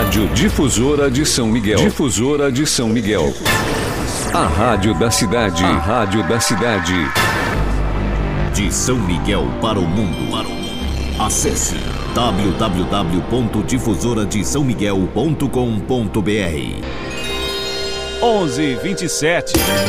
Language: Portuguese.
Rádio Difusora de São Miguel. Difusora de São Miguel. A rádio da cidade. A rádio da cidade. De São Miguel para o mundo. Acesse www.difusoradesaomiguel.com.br. 11:27.